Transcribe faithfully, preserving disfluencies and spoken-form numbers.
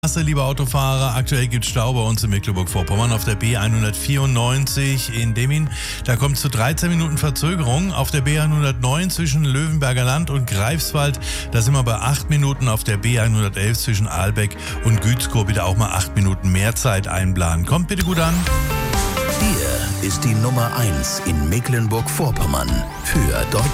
Liebe Autofahrer, aktuell gibt es Stau bei uns in Mecklenburg-Vorpommern auf der B hundertvierundneunzig in Demmin. Da kommt zu dreizehn Minuten Verzögerung. Auf der B hundertneun zwischen Löwenberger Land und Greifswald, da sind wir bei acht Minuten. Auf der B hundertelf zwischen Ahlbeck und Gützkow bitte auch mal acht Minuten mehr Zeit einplanen. Kommt bitte gut an. Hier ist die Nummer eins in Mecklenburg-Vorpommern für Deutschland.